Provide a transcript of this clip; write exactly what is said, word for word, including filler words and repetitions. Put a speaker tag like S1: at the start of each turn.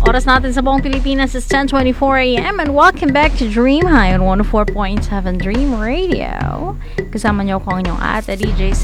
S1: Oras natin sa buong Pilipinas is ten twenty-four a.m. and welcome back to Dream High on one oh four point seven Dream Radio. Kasama niyo ko ang inyong ate D J